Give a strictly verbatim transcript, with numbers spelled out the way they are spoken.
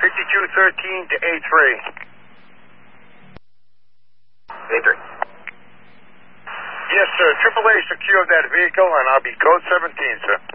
fifty-two thirteen to A three. A three. Yes, sir. triple A secured that vehicle, and I'll be code seventeen, sir.